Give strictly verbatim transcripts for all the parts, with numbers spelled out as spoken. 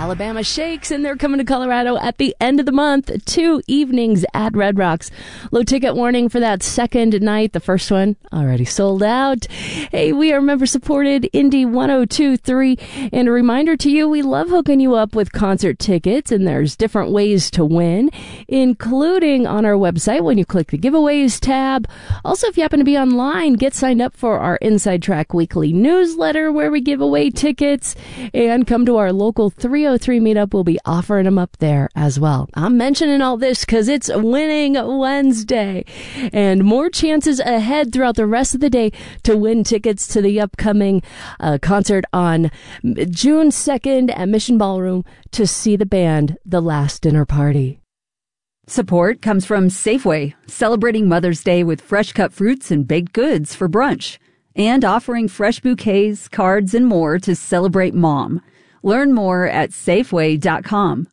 Alabama Shakes, and they're coming to Colorado at the end of the month. Two evenings at Red Rocks. Low ticket warning for that second night. The first one already sold out. Hey, we are member supported Indie one oh two point three. And a reminder to you, we love hooking you up with concert tickets, and there's different ways to win, including on our website when you click the giveaways tab. Also, if you happen to be online, get signed up for our Inside Track weekly newsletter where we give away tickets, and come to our local three oh three meetup. We'll be offering them up there as well. I'm mentioning all this because it's Winning Wednesday, and more chances ahead throughout the rest of the day to win tickets to the upcoming uh, concert on June second at Mission Ballroom to see the band The Last Dinner Party. Support comes from Safeway, celebrating Mother's Day with fresh cut fruits and baked goods for brunch, and offering fresh bouquets, cards, and more to celebrate Mom. Learn more at Safeway dot com.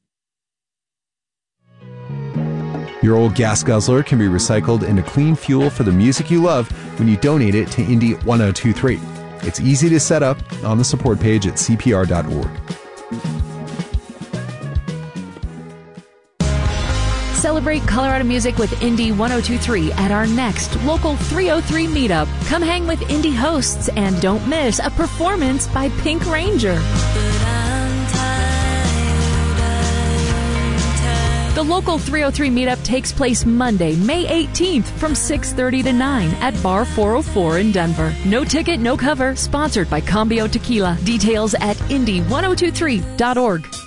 Your old gas guzzler can be recycled into clean fuel for the music you love when you donate it to Indie one oh two point three. It's easy to set up on the support page at C P R dot org. Celebrate Colorado music with Indie one oh two point three at our next local three oh three meetup. Come hang with indie hosts and don't miss a performance by Pink Ranger. The local three oh three meetup takes place Monday, May eighteenth from six thirty to nine at Bar four oh four in Denver. No ticket, no cover. Sponsored by Cambio Tequila. Details at indie one oh two three dot org.